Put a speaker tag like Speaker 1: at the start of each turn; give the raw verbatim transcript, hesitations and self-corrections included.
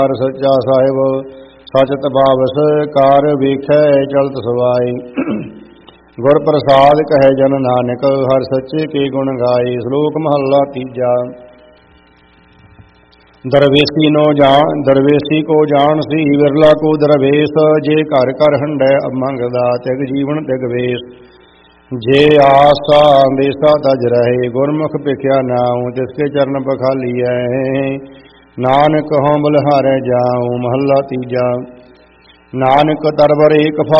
Speaker 1: ਹਰ ਸੱਚਾ ਸਾਹਿਬ ਸਚਤ ਬਾਵਸ ਕਾਰ ਵੇਖੈ ਚਲਤ ਸਵਾਈ। ਗੁਰ ਪ੍ਰਸਾਦ ਕਹੈ ਜਨ ਨਾਨਕ ਹਰ ਸੱਚੇ ਕੇ ਗੁਣ ਗਾਏ। ਸ਼ਲੋਕ ਮਹੱਲਾ ਤੀਜਾ। ਦਰਵੇਸੀ ਨੋ ਜਾਣ ਦਰਵੇਸੀ ਕੋ ਜਾਣ ਸੀ ਵਿਰਲਾ ਕੋ ਦਰਵੇਸ। ਜੇ ਘਰ ਘਰ ਹੰਡੈ ਅਮੰਗਦਾ ਤਿਗ ਜੀਵਨ ਤਿਗ ਵੇਸ। ਜੇ ਆਸਾ ਅੰਦੇਸਾ ਤਜ ਰਹੇ ਗੁਰਮੁਖ ਭਿਖਿਆ ਨਾਉ ਤਿਸਕੇ ਚਰਨ ਪਖਾਲੀਐ। ਨਾਨਕ ਹਉ ਬਲਿਹਾਰੈ ਜਾਉ। ਮਹੱਲਾ ਤੀਜਾ। ਨਾਨਕ ਤਰਵਰ ਏਕ